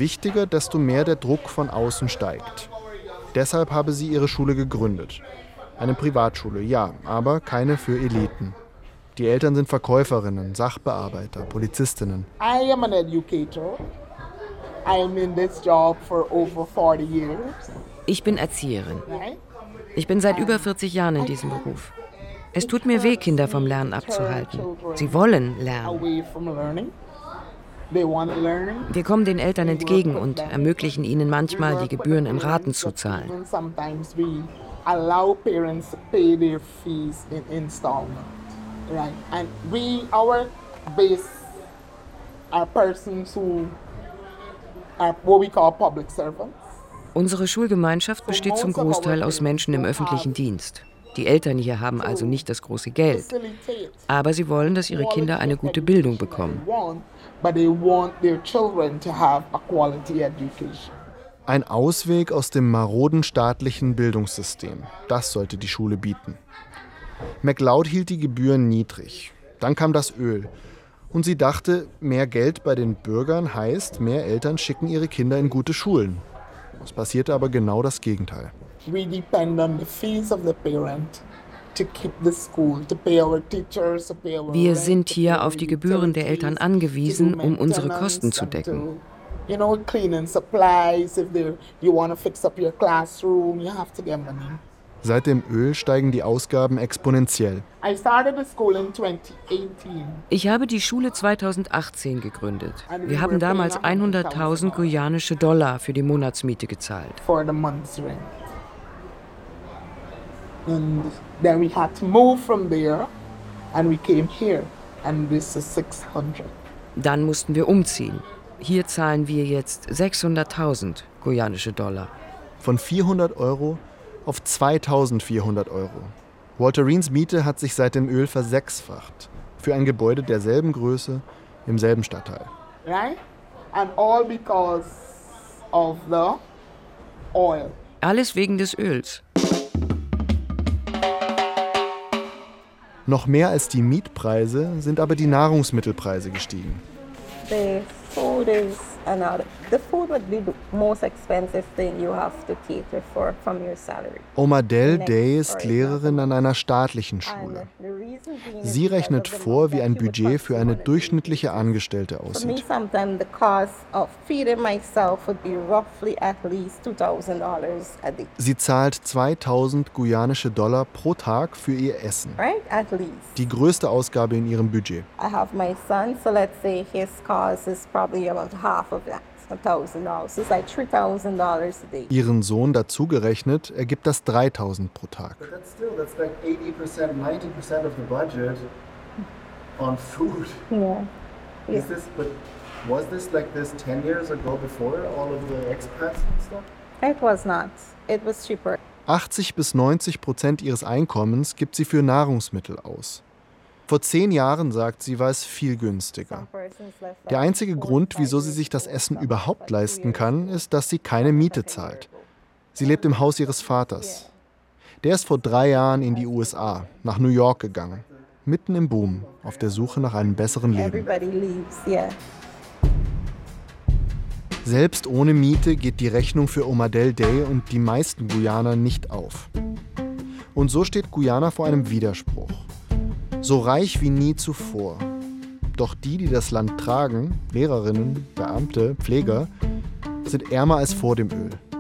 wichtiger, desto mehr der Druck von außen steigt. Deshalb habe sie ihre Schule gegründet. Eine Privatschule, ja, aber keine für Eliten. Die Eltern sind Verkäuferinnen, Sachbearbeiter, Polizistinnen. I am an educator. I am in this job for over 40 years. Ich bin Erzieherin. Ich bin seit über 40 Jahren in diesem Beruf. Es tut mir weh, Kinder vom Lernen abzuhalten. Sie wollen lernen. Wir kommen den Eltern entgegen und ermöglichen ihnen manchmal, die Gebühren in Raten zu zahlen. Unsere Schulgemeinschaft besteht zum Großteil aus Menschen im öffentlichen Dienst. Die Eltern hier haben also nicht das große Geld. Aber sie wollen, dass ihre Kinder eine gute Bildung bekommen. Ein Ausweg aus dem maroden staatlichen Bildungssystem. Das sollte die Schule bieten. MacLeod hielt die Gebühren niedrig. Dann kam das Öl. Und sie dachte, mehr Geld bei den Bürgern heißt, mehr Eltern schicken ihre Kinder in gute Schulen. Es passierte aber genau das Gegenteil. Wir sind hier auf die Gebühren der Eltern angewiesen, um unsere Kosten zu decken. Seit dem Öl steigen die Ausgaben exponentiell. Ich habe die Schule 2018 gegründet. Wir haben damals 100.000 guyanische Dollar für die Monatsmiete gezahlt. Dann mussten wir umziehen. Hier zahlen wir jetzt 600.000 guyanische Dollar. Von 400 Euro auf 2.400 Euro. Walter Reens Miete hat sich seit dem Öl versechsfacht. Für ein Gebäude derselben Größe, im selben Stadtteil. Alles wegen des Öls. Noch mehr als die Mietpreise sind aber die Nahrungsmittelpreise gestiegen. The food would be the most expensive thing you have to cater for from your salary. Omadel Day ist Lehrerin an einer staatlichen Schule. Sie rechnet vor, wie ein Budget für eine durchschnittliche Angestellte aussieht. Sie zahlt 2.000 guyanische Dollar pro Tag für ihr Essen. Die größte Ausgabe in ihrem Budget. I have my son, so let's say his cost is probably about half of that. $1,000. It's like $3,000 a day. Ihren Sohn dazugerechnet ergibt das 3.000 pro Tag. But that's like 80%, 90% of the budget on food. Yeah. Was this like this 10 years ago before all of the expats and stuff? It was not. It was cheaper. 80-90% ihres Einkommens gibt sie für Nahrungsmittel aus. Vor 10 Jahren, sagt sie, war es viel günstiger. Der einzige Grund, wieso sie sich das Essen überhaupt leisten kann, ist, dass sie keine Miete zahlt. Sie lebt im Haus ihres Vaters. Der ist vor 3 Jahren in die USA, nach New York gegangen. Mitten im Boom, auf der Suche nach einem besseren Leben. Selbst ohne Miete geht die Rechnung für Omadel Day und die meisten Guyaner nicht auf. Und so steht Guyana vor einem Widerspruch. So reich wie nie zuvor. Doch die das Land tragen, Lehrerinnen, Beamte, Pfleger, sind ärmer als vor dem Öl.